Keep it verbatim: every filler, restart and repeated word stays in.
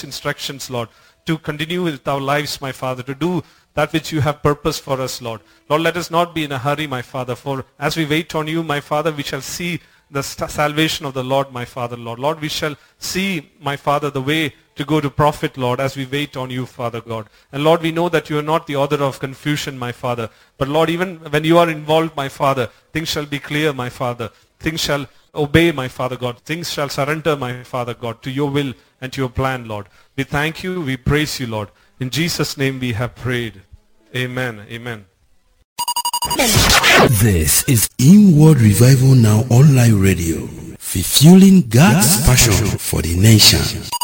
those instructions, Lord, to continue with our lives, my Father, to do that which you have purposed for us, Lord. Lord, let us not be in a hurry, my Father, for as we wait on you, my Father, we shall see the salvation of the Lord, my Father, Lord. Lord, we shall see, my Father, the way to go to profit, Lord, as we wait on you, Father God. And Lord, we know that you are not the author of confusion, my Father. But Lord, even when you are involved, my Father, things shall be clear, my Father. Things shall obey, my Father God. Things shall surrender, my Father God, to your will and to your plan, Lord. We thank you, we praise you, Lord. In Jesus' name we have prayed. Amen. Amen. This is Inward Revival Now Online Radio, fulfilling God's passion for the nation.